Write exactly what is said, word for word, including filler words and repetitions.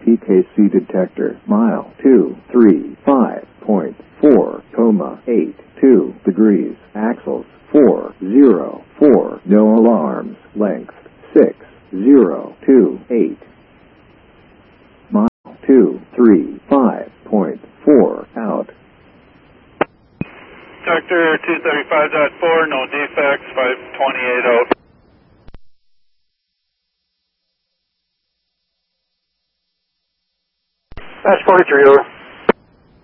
P K C detector, mile two three five point four, comma eight two degrees, axles four zero four, no alarms, length six zero two eight, mile two three five point four, out. Sector two thirty-five point four, no defects, five twenty-eight oh. Dash forty-three, over.